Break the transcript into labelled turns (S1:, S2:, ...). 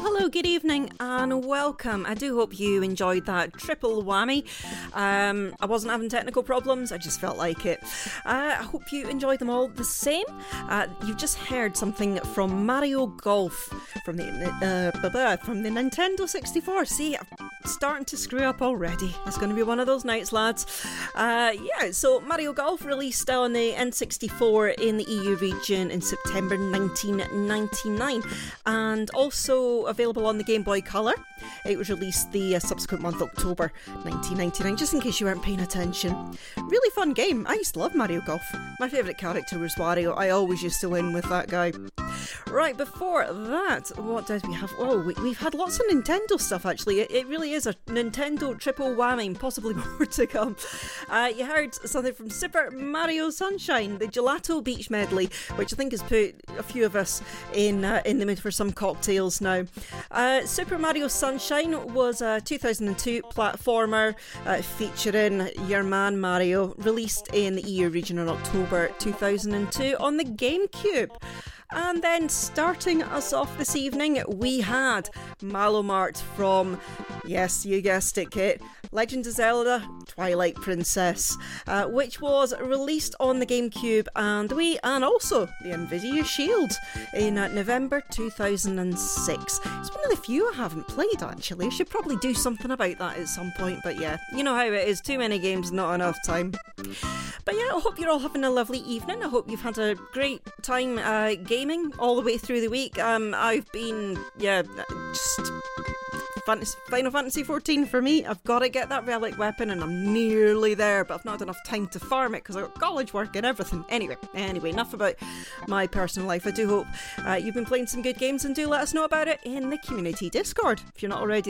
S1: Hello, good evening and welcome. I do hope you enjoyed that triple whammy. I wasn't having technical problems, I just felt like it. I hope you enjoyed them all the same. You've just heard something from Mario Golf from the Nintendo 64. See, I'm starting to screw up already. It's going to be one of those nights, lads. So Mario Golf released on the N64 in the EU region in September 1999 and also available on the Game Boy Color. It was released the subsequent month, October 1999, just in case you weren't paying attention. Really fun game. I used to love Mario Golf. My favourite character was Wario. I always used to win with that guy. Right, before that, what did we have? Oh, we've had lots of Nintendo stuff, actually. It really is a Nintendo triple whammy, possibly more to come. You heard something from Super Mario Sunshine, the Gelato Beach medley, which I think has put a few of us in the mood for some cocktails now. Super Mario Sunshine was a 2002 platformer featuring your man Mario, released in the EU region in October 2002 on the GameCube. And then starting us off this evening, we had Malo Mart from, yes, you guessed it, Kit, Legend of Zelda Twilight Princess, which was released on the GameCube and the Wii, and also the Nvidia Shield in November 2006. It's one of the few I haven't played, actually. I should probably do something about that at some point, but yeah, you know how it is, too many games, not enough time. But yeah, I hope you're all having a lovely evening. I hope you've had a great time gaming all the way through the week. I've been, just Final Fantasy 14 for me. I've got to get that relic weapon and I'm nearly there, but I've not had enough time to farm it because I've got college work and everything. Anyway, enough about my personal life. I do hope you've been playing some good games and do let us know about it in the community Discord if you're not already